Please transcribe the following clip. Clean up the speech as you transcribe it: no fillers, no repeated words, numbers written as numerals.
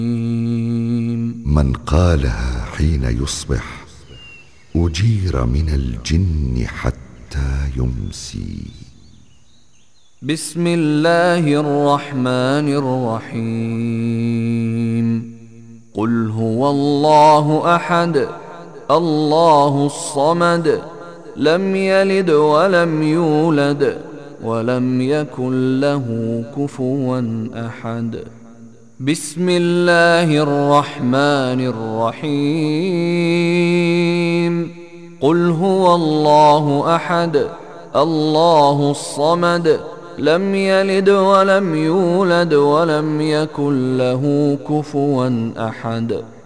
من قالها حين يصبح أجير من الجن حتى يمسي. بسم الله الرحمن الرحيم. قل هو الله أحد الله الصمد لم يلد ولم يولد ولم يكن له كفوا أحد. بسم الله الرحمن الرحيم. قل هو الله أحد الله الصمد لم يلد ولم يولد ولم يكن له كفوا أحد.